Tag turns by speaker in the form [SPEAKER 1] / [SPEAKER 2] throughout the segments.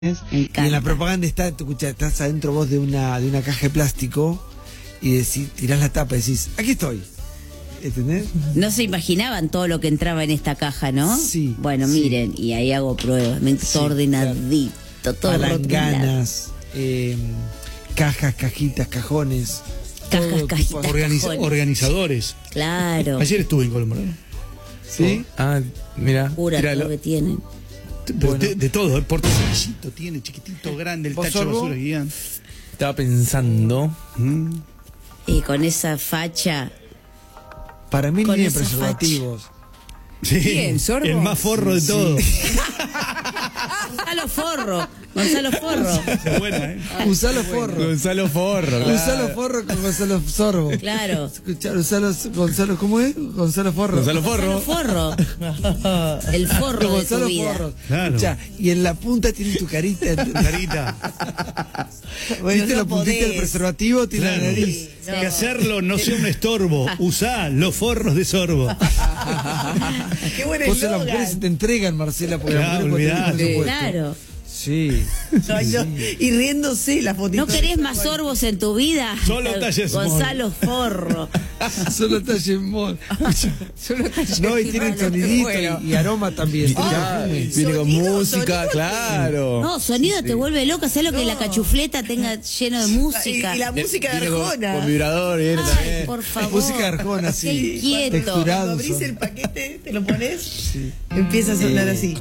[SPEAKER 1] Y en la propaganda está, tú escuchás, estás adentro vos de una caja de plástico y decís, tirás la tapa y decís, aquí estoy. ¿Entendés?
[SPEAKER 2] No se imaginaban todo lo que entraba en esta caja, ¿no?
[SPEAKER 1] Sí.
[SPEAKER 2] Bueno,
[SPEAKER 1] sí.
[SPEAKER 2] miren, y ahí hago pruebas, todo ordenadito, todo
[SPEAKER 1] palanganas, cajas, cajitas, cajones.
[SPEAKER 2] Cajas, cajitas, cajones.
[SPEAKER 3] Organizadores.
[SPEAKER 2] Claro.
[SPEAKER 3] Ayer estuve en Colombo, ¿no?
[SPEAKER 1] ¿Sí?
[SPEAKER 2] Mira, pura todo lo que tienen.
[SPEAKER 3] Bueno. De todo, el portacillito tiene, chiquitito, grande, el tacho de basura gigante.
[SPEAKER 4] Estaba pensando.
[SPEAKER 2] Y con esa facha.
[SPEAKER 1] Para mí
[SPEAKER 2] con
[SPEAKER 1] tiene
[SPEAKER 2] esa
[SPEAKER 1] preservativos.
[SPEAKER 3] Sí,
[SPEAKER 5] ¿Quién, Sorbo?
[SPEAKER 3] el más forro de todo.
[SPEAKER 2] Gonzalo Forro. Gonzalo Forro.
[SPEAKER 3] Es buena,
[SPEAKER 1] Gonzalo Forro.
[SPEAKER 4] Gonzalo Forro.
[SPEAKER 1] Gonzalo Forro con Gonzalo Sorbo.
[SPEAKER 2] Claro.
[SPEAKER 1] Escuchar, Gonzalo, ¿cómo es? Gonzalo Forro.
[SPEAKER 4] Gonzalo Forro.
[SPEAKER 2] Forro. El forro de tu
[SPEAKER 1] Gonzalo
[SPEAKER 2] vida.
[SPEAKER 1] Forro.
[SPEAKER 3] Claro.
[SPEAKER 1] Escuchá, y en la punta tiene tu carita.
[SPEAKER 3] Carita.
[SPEAKER 1] ¿Viste
[SPEAKER 5] no
[SPEAKER 1] la puntita del
[SPEAKER 5] podés.
[SPEAKER 1] preservativo? Tiene
[SPEAKER 3] Claro.
[SPEAKER 1] la nariz.
[SPEAKER 3] Que hacerlo no sea un estorbo. Usá los forros de sorbo.
[SPEAKER 5] Qué buen
[SPEAKER 1] Vos a las
[SPEAKER 5] eslogan.
[SPEAKER 1] mujeres te entregan, Marcela, porque
[SPEAKER 3] Claro,
[SPEAKER 1] las mujeres
[SPEAKER 3] olvidate.
[SPEAKER 1] cuando tienen presupuesto.
[SPEAKER 2] Claro.
[SPEAKER 1] Sí.
[SPEAKER 5] Ay, no. Y riéndose la fotito.
[SPEAKER 2] ¿No querés más sorbos en tu vida?
[SPEAKER 3] Solo talla small.
[SPEAKER 2] Gonzalo Forro.
[SPEAKER 1] Solo talle mall.
[SPEAKER 5] Solo
[SPEAKER 1] No, y tienen sonidito
[SPEAKER 5] Bueno.
[SPEAKER 1] y aroma también.
[SPEAKER 4] Ah,
[SPEAKER 1] Perfume.
[SPEAKER 4] viene con
[SPEAKER 5] Sonido,
[SPEAKER 4] música,
[SPEAKER 5] sonido.
[SPEAKER 4] claro.
[SPEAKER 2] No, sonido te vuelve loca. ¿Sabes lo que la cachufleta tenga lleno de música?
[SPEAKER 5] Y la música de
[SPEAKER 4] Viene con
[SPEAKER 5] Arjona.
[SPEAKER 4] vibrador, viene
[SPEAKER 2] Ay,
[SPEAKER 4] también.
[SPEAKER 2] por favor.
[SPEAKER 1] Música de Arjona, sí.
[SPEAKER 2] Qué quieto.
[SPEAKER 1] Texturado.
[SPEAKER 5] Cuando abrís
[SPEAKER 1] son.
[SPEAKER 5] el paquete, te lo pones, empieza a sonar así.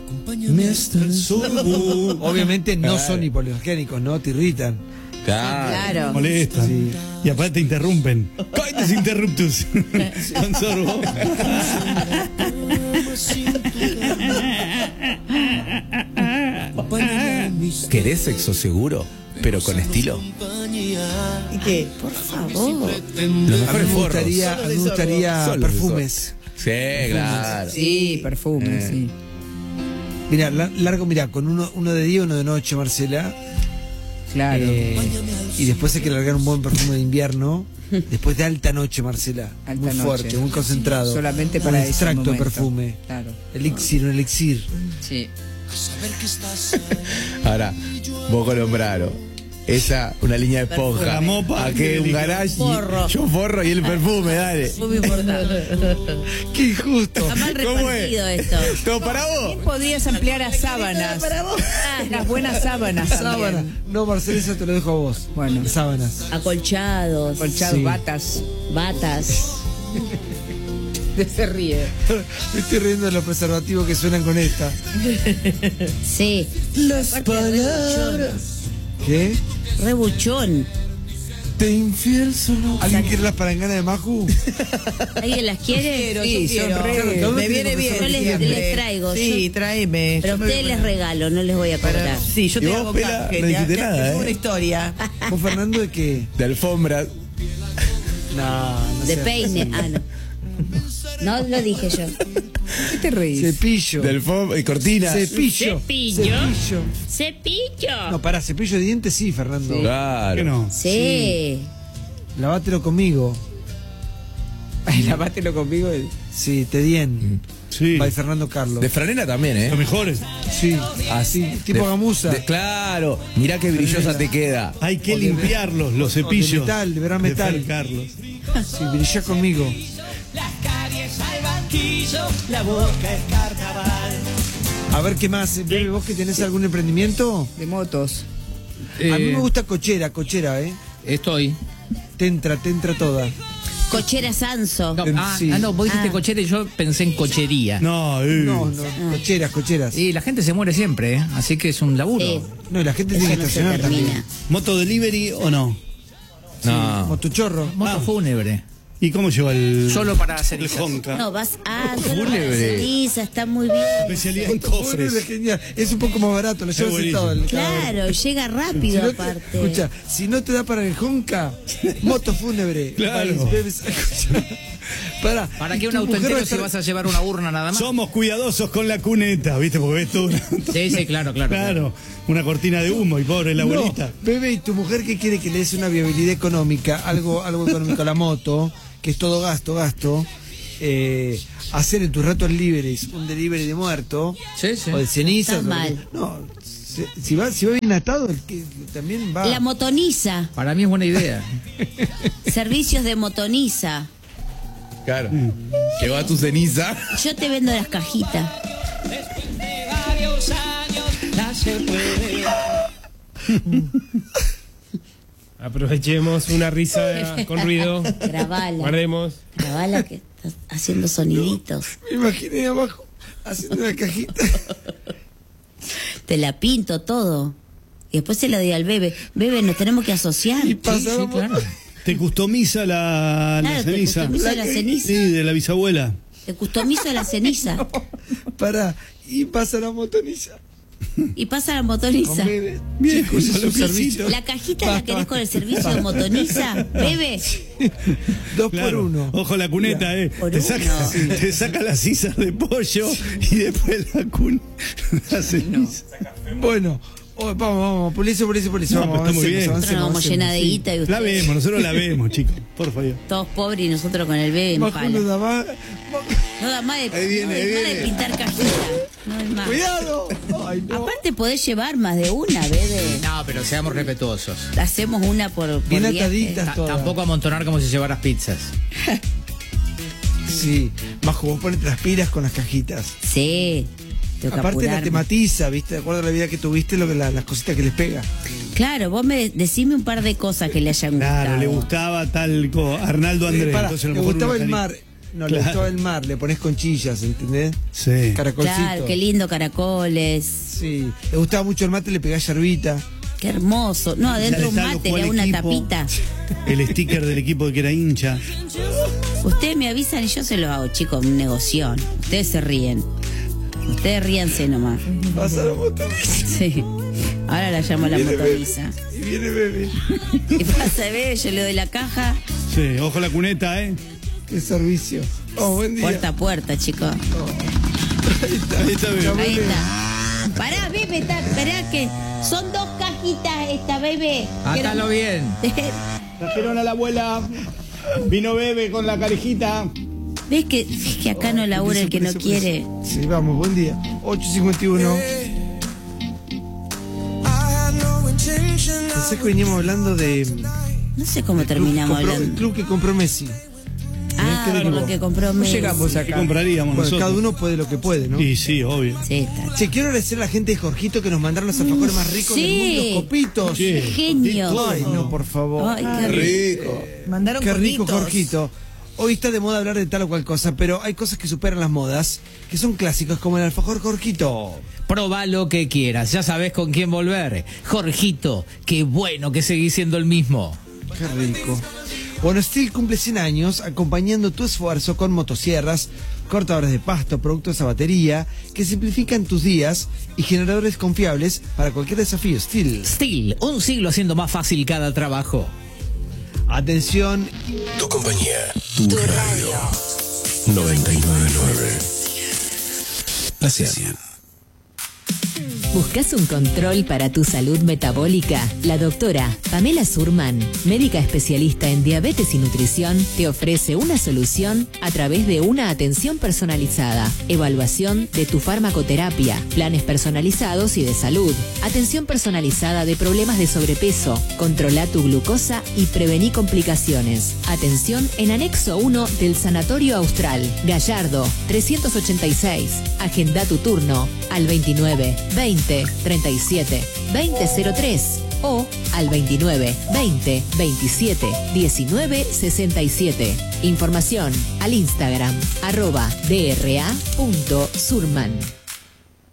[SPEAKER 1] Obviamente no son hipoalergénicos, ¿no? Te irritan.
[SPEAKER 2] Claro.
[SPEAKER 3] Molestan.
[SPEAKER 1] Sí.
[SPEAKER 3] Y aparte te interrumpen. Coitus interruptus. Con sorbo.
[SPEAKER 4] ¿Querés sexo seguro, pero con estilo?
[SPEAKER 5] ¿Y qué?
[SPEAKER 2] Por favor.
[SPEAKER 4] Los
[SPEAKER 1] A mí
[SPEAKER 4] mejores
[SPEAKER 1] me
[SPEAKER 4] forros.
[SPEAKER 1] gustaría
[SPEAKER 4] Solo de
[SPEAKER 1] perfumes.
[SPEAKER 4] Sí, claro.
[SPEAKER 5] Sí, perfume, sí.
[SPEAKER 1] Mira, largo, mira, con uno de día, uno de noche, Marcela.
[SPEAKER 5] Claro.
[SPEAKER 1] Y después hay que largar un buen perfume de invierno. Después de alta noche, Marcela.
[SPEAKER 5] Alta
[SPEAKER 1] muy
[SPEAKER 5] noche.
[SPEAKER 1] fuerte, muy concentrado.
[SPEAKER 5] Solamente
[SPEAKER 1] un
[SPEAKER 5] para ese
[SPEAKER 1] extracto de
[SPEAKER 5] momento.
[SPEAKER 1] perfume.
[SPEAKER 5] Claro.
[SPEAKER 1] Elixir, un elixir.
[SPEAKER 5] Sí.
[SPEAKER 4] Ahora, vos Colombrano. Esa, una línea de esponja.
[SPEAKER 3] La mopa,
[SPEAKER 4] ¿A qué? Un
[SPEAKER 3] el
[SPEAKER 4] garage.
[SPEAKER 2] forro.
[SPEAKER 4] Yo forro y el perfume, dale.
[SPEAKER 2] Muy importante.
[SPEAKER 1] ¡Qué injusto!
[SPEAKER 2] Está mal
[SPEAKER 4] ¿Cómo
[SPEAKER 2] repartido
[SPEAKER 4] es?
[SPEAKER 2] esto.
[SPEAKER 4] ¿Todo para vos?
[SPEAKER 5] Podrías ampliar a sábanas. Las buenas sábanas.
[SPEAKER 1] Sábana.
[SPEAKER 5] También.
[SPEAKER 1] No, Marcela, eso te lo dejo a vos.
[SPEAKER 5] Bueno.
[SPEAKER 1] Sábanas.
[SPEAKER 2] Acolchados.
[SPEAKER 5] Colchados,
[SPEAKER 1] Sí.
[SPEAKER 5] batas.
[SPEAKER 2] Batas.
[SPEAKER 5] Se ríe.
[SPEAKER 1] Me estoy riendo de los preservativos que suenan con esta.
[SPEAKER 2] Sí.
[SPEAKER 1] Las
[SPEAKER 2] palabras.
[SPEAKER 1] ¿Qué?
[SPEAKER 2] Rebuchón.
[SPEAKER 1] Te infiel solo. ¿Alguien quiere las palanganas de Maju?
[SPEAKER 2] ¿Alguien las quiere?
[SPEAKER 5] Sí,
[SPEAKER 1] Claro,
[SPEAKER 5] sonríe.
[SPEAKER 1] cada uno
[SPEAKER 5] Me
[SPEAKER 1] tiene
[SPEAKER 5] viene bien.
[SPEAKER 1] profesor
[SPEAKER 2] Yo les
[SPEAKER 5] siempre.
[SPEAKER 2] traigo.
[SPEAKER 5] Sí,
[SPEAKER 2] Yo-
[SPEAKER 5] tráeme.
[SPEAKER 2] Pero a
[SPEAKER 5] Yo me
[SPEAKER 2] ustedes
[SPEAKER 5] voy
[SPEAKER 2] les regalo, no les voy a
[SPEAKER 5] para-
[SPEAKER 2] cobrar.
[SPEAKER 5] Sí, yo
[SPEAKER 4] Y
[SPEAKER 5] te
[SPEAKER 4] vos,
[SPEAKER 5] hago
[SPEAKER 4] Pela,
[SPEAKER 5] canje,
[SPEAKER 4] no dijiste
[SPEAKER 5] te
[SPEAKER 4] nada,
[SPEAKER 5] tengo
[SPEAKER 4] ¿eh?
[SPEAKER 5] una historia.
[SPEAKER 1] ¿Vos, Fernando, de qué?
[SPEAKER 4] De alfombra.
[SPEAKER 1] No
[SPEAKER 2] De
[SPEAKER 1] sé.
[SPEAKER 2] peine. Ah, no. No lo dije yo.
[SPEAKER 5] ¿Qué te reís?
[SPEAKER 1] Cepillo.
[SPEAKER 4] De alfombra y cortina.
[SPEAKER 1] Cepillo.
[SPEAKER 2] Cepillo.
[SPEAKER 1] Cepillo.
[SPEAKER 2] Cepillo.
[SPEAKER 1] No, para cepillo de dientes sí, Fernando.
[SPEAKER 4] Claro.
[SPEAKER 3] ¿Qué no?
[SPEAKER 2] Sí.
[SPEAKER 1] Lavátelo conmigo.
[SPEAKER 5] Ay, lavátelo conmigo.
[SPEAKER 1] Sí, te dien.
[SPEAKER 3] Sí.
[SPEAKER 1] By Fernando Carlos.
[SPEAKER 4] De franela también,
[SPEAKER 3] Lo mejor es.
[SPEAKER 1] Sí.
[SPEAKER 4] Así.
[SPEAKER 1] Tipo gamuza.
[SPEAKER 4] Claro. Mirá qué brillosa te queda.
[SPEAKER 3] Hay que
[SPEAKER 1] O de-
[SPEAKER 3] limpiarlos, los cepillos.
[SPEAKER 1] de metal, de verdad metal.
[SPEAKER 3] Fer Carlos.
[SPEAKER 1] Sí, brilla conmigo. A ver qué más. Bebe, ¿vos que tenés algún emprendimiento?
[SPEAKER 5] De motos.
[SPEAKER 1] A mí me gusta cochera, ¿eh?
[SPEAKER 6] Estoy.
[SPEAKER 1] Te entra toda.
[SPEAKER 2] Cochera Sanso.
[SPEAKER 6] No,
[SPEAKER 1] Sí.
[SPEAKER 6] no, vos dijiste
[SPEAKER 2] Ah.
[SPEAKER 6] cochera y yo pensé en cochería.
[SPEAKER 3] No,
[SPEAKER 1] No, cocheras.
[SPEAKER 6] Y la gente se muere siempre, ¿eh? Así que es un laburo.
[SPEAKER 2] Sí.
[SPEAKER 1] No, y la gente
[SPEAKER 2] Eso
[SPEAKER 1] tiene que
[SPEAKER 2] no se
[SPEAKER 1] estacionar
[SPEAKER 2] termina.
[SPEAKER 1] también.
[SPEAKER 3] ¿Moto delivery o no?
[SPEAKER 4] No.
[SPEAKER 1] Motochorro.
[SPEAKER 6] Moto fúnebre.
[SPEAKER 3] ¿Y cómo lleva el.
[SPEAKER 6] Solo para
[SPEAKER 3] el
[SPEAKER 6] cenizas.
[SPEAKER 3] Honka?
[SPEAKER 2] No, vas solo para
[SPEAKER 4] Fúnebre.
[SPEAKER 2] ceniza, está muy bien.
[SPEAKER 3] Especialidad en
[SPEAKER 1] Fúnebre
[SPEAKER 3] cofres.
[SPEAKER 1] es genial. Es un poco más barato, lo llevas
[SPEAKER 3] buenísimo.
[SPEAKER 1] sentado.
[SPEAKER 2] Claro, llega
[SPEAKER 1] Si
[SPEAKER 2] rápido
[SPEAKER 1] no te,
[SPEAKER 2] aparte.
[SPEAKER 1] escucha, si no te da para el Honka, moto fúnebre.
[SPEAKER 3] Claro.
[SPEAKER 6] ¿Para qué un
[SPEAKER 1] tu
[SPEAKER 6] auto
[SPEAKER 1] mujer va
[SPEAKER 6] entero
[SPEAKER 1] a
[SPEAKER 6] si
[SPEAKER 1] estar-
[SPEAKER 6] vas a llevar una urna nada más?
[SPEAKER 3] Somos cuidadosos con la cuneta, ¿viste? Porque ves tú.
[SPEAKER 6] Sí, sí, claro.
[SPEAKER 3] Claro, una cortina de humo y pobre la abuelita.
[SPEAKER 1] No, bebé, ¿y tu mujer qué quiere que le des una viabilidad económica? Algo económico a la moto, que es todo gasto. Hacer en tus ratos libres un delivery de muerto
[SPEAKER 6] Sí, sí.
[SPEAKER 1] o de cenizas.
[SPEAKER 2] Estás mal.
[SPEAKER 1] No, Si va bien atado, el que también va.
[SPEAKER 2] La motoniza.
[SPEAKER 6] Para mí es buena idea.
[SPEAKER 2] Servicios de motoniza.
[SPEAKER 4] Claro. Que va tu ceniza.
[SPEAKER 2] Yo te vendo las cajitas.
[SPEAKER 7] Aprovechemos una risa con ruido.
[SPEAKER 2] Grabala.
[SPEAKER 7] Guardemos.
[SPEAKER 2] Grabala que estás haciendo soniditos.
[SPEAKER 1] Me imaginé abajo haciendo una cajita.
[SPEAKER 2] Te la pinto todo. Y después se la doy al bebé. Bebé, nos tenemos que asociar.
[SPEAKER 1] Y pasa,
[SPEAKER 6] Claro.
[SPEAKER 3] Te customiza la
[SPEAKER 2] Claro, te
[SPEAKER 3] ceniza.
[SPEAKER 2] customizo la ceniza.
[SPEAKER 3] Sí, de la bisabuela.
[SPEAKER 2] Te customizo la ceniza.
[SPEAKER 1] Y pasa la motoniza.
[SPEAKER 2] Y pasa la motoniza.
[SPEAKER 1] Con bebé.
[SPEAKER 3] Bien,
[SPEAKER 1] Chicos,
[SPEAKER 3] con
[SPEAKER 1] es
[SPEAKER 3] lo
[SPEAKER 1] un
[SPEAKER 3] que
[SPEAKER 1] servicio.
[SPEAKER 2] La cajita la
[SPEAKER 1] Basta,
[SPEAKER 2] querés con el
[SPEAKER 1] basta.
[SPEAKER 2] servicio de motoniza. Bebé.
[SPEAKER 1] 2
[SPEAKER 3] Claro.
[SPEAKER 1] por 1.
[SPEAKER 3] Ojo la cuneta,
[SPEAKER 2] Por
[SPEAKER 3] Te
[SPEAKER 2] uno.
[SPEAKER 3] saca las cisas de pollo y después la ceniza.
[SPEAKER 1] Bueno, vamos, policía.
[SPEAKER 3] No, pero está muy
[SPEAKER 1] avancemos,
[SPEAKER 3] bien.
[SPEAKER 2] Nosotros nos vamos llena de guita y
[SPEAKER 3] La
[SPEAKER 2] ustedes
[SPEAKER 3] vemos, nosotros la vemos, chicos. Por favor.
[SPEAKER 2] todos pobres y nosotros con el bebé en
[SPEAKER 1] Bajo
[SPEAKER 2] pala.
[SPEAKER 1] uno de abajo.
[SPEAKER 2] No da más de,
[SPEAKER 4] Ahí viene,
[SPEAKER 2] no da
[SPEAKER 4] ahí
[SPEAKER 2] más
[SPEAKER 4] viene.
[SPEAKER 2] de pintar cajitas. No hay más.
[SPEAKER 1] ¡Cuidado! Ay, no.
[SPEAKER 2] Aparte podés llevar más de una, bebé.
[SPEAKER 6] No, pero seamos respetuosos.
[SPEAKER 2] Hacemos una por
[SPEAKER 1] Bien
[SPEAKER 2] viaje.
[SPEAKER 1] ataditas todas.
[SPEAKER 6] Tampoco amontonar como si llevaras pizzas.
[SPEAKER 1] Sí, Majo, vos ponete las pilas con las cajitas.
[SPEAKER 2] Sí. Tengo que
[SPEAKER 1] Aparte la
[SPEAKER 2] apurarme.
[SPEAKER 1] tematiza, ¿viste? De acuerdo a la vida que tuviste, las cositas que les pega.
[SPEAKER 2] Claro, vos decime un par de cosas que le hayan gustado.
[SPEAKER 3] Claro, le gustaba Arnaldo Andrés.
[SPEAKER 1] Pará,
[SPEAKER 3] entonces a lo
[SPEAKER 1] le
[SPEAKER 3] mejor
[SPEAKER 1] gustaba
[SPEAKER 3] una
[SPEAKER 1] el
[SPEAKER 3] cari-
[SPEAKER 1] mar. No, le
[SPEAKER 3] Claro.
[SPEAKER 1] gustaba el mar, le pones conchillas, ¿entendés?
[SPEAKER 3] Sí.
[SPEAKER 1] Caracolcito.
[SPEAKER 2] Claro, qué lindo caracoles.
[SPEAKER 1] Sí, le gustaba mucho el mate, le pegás yerbita.
[SPEAKER 2] Qué hermoso. No, adentro un
[SPEAKER 3] Ya está,
[SPEAKER 2] mate,
[SPEAKER 3] lo
[SPEAKER 2] le hago
[SPEAKER 3] jugó
[SPEAKER 2] una
[SPEAKER 3] el equipo.
[SPEAKER 2] tapita.
[SPEAKER 3] El sticker del equipo de que era hincha.
[SPEAKER 2] Ustedes me avisan y yo se los hago, chicos, un negoción. Ustedes se ríen. Ustedes ríanse nomás.
[SPEAKER 1] Pasa la motoriza.
[SPEAKER 2] Sí. Ahora la llamo a la
[SPEAKER 1] Viene
[SPEAKER 2] motoriza.
[SPEAKER 1] Y viene bebé.
[SPEAKER 2] Y pasa, bebé, yo le doy la caja.
[SPEAKER 3] Sí, ojo la cuneta,
[SPEAKER 1] Qué servicio. Oh, buen día.
[SPEAKER 2] Puerta a puerta, chicos.
[SPEAKER 3] Ahí está bien.
[SPEAKER 2] Ahí está. Pará, bebé, esperá que son 2 cajitas esta, bebé.
[SPEAKER 6] Átalo bien.
[SPEAKER 3] Trajeron a la abuela. Vino bebé con la carejita.
[SPEAKER 2] ¿Ves que acá no labura el que no quiere?
[SPEAKER 1] Sí, vamos, buen día. 8:51. Pensé que veníamos hablando de.
[SPEAKER 2] No sé cómo terminamos
[SPEAKER 1] El
[SPEAKER 2] hablando.
[SPEAKER 1] club que compró Messi.
[SPEAKER 2] Ah,
[SPEAKER 1] ¿qué
[SPEAKER 2] por
[SPEAKER 1] derivó?
[SPEAKER 2] lo que compró Messi.
[SPEAKER 6] llegamos
[SPEAKER 3] ¿Qué compraríamos
[SPEAKER 1] Bueno,
[SPEAKER 3] nosotros?
[SPEAKER 1] cada uno puede lo que puede, ¿no?
[SPEAKER 3] Y sí, obvio.
[SPEAKER 2] Sí, está.
[SPEAKER 1] Che, quiero agradecer a la gente de Jorgito que nos mandaron los alfajores más ricos
[SPEAKER 2] Sí.
[SPEAKER 1] del mundo, los copitos.
[SPEAKER 3] Sí.
[SPEAKER 2] Qué genio.
[SPEAKER 1] Ay, no, por favor.
[SPEAKER 2] Ay, qué rico.
[SPEAKER 4] Rico.
[SPEAKER 5] Mandaron
[SPEAKER 1] Qué rico,
[SPEAKER 5] conitos.
[SPEAKER 1] Jorgito. Hoy está de moda hablar de tal o cual cosa, pero hay cosas que superan las modas, que son clásicos, como el alfajor Jorgito.
[SPEAKER 6] Proba lo que quieras, ya sabes con quién volver. Jorgito, qué bueno que seguís siendo el mismo.
[SPEAKER 1] Qué rico. Bueno, Steel cumple 100 años acompañando tu esfuerzo con motosierras, cortadores de pasto, productos a batería, que simplifican tus días y generadores confiables para cualquier desafío. Steel.
[SPEAKER 6] Steel, un siglo haciendo más fácil cada trabajo.
[SPEAKER 1] Atención,
[SPEAKER 8] Tu compañía, tu radio. 999. La 100.
[SPEAKER 9] ¿Buscas un control para tu salud metabólica? La doctora Pamela Surman, médica especialista en diabetes y nutrición, te ofrece una solución a través de una atención personalizada, evaluación de tu farmacoterapia, planes personalizados y de salud, atención personalizada de problemas de sobrepeso, controla tu glucosa y prevení complicaciones. Atención en anexo 1 del Sanatorio Austral, Gallardo, 386. Agenda tu turno al 29 20 37 2003 o al 29 20 27 19 67. Información al Instagram @dra.surman.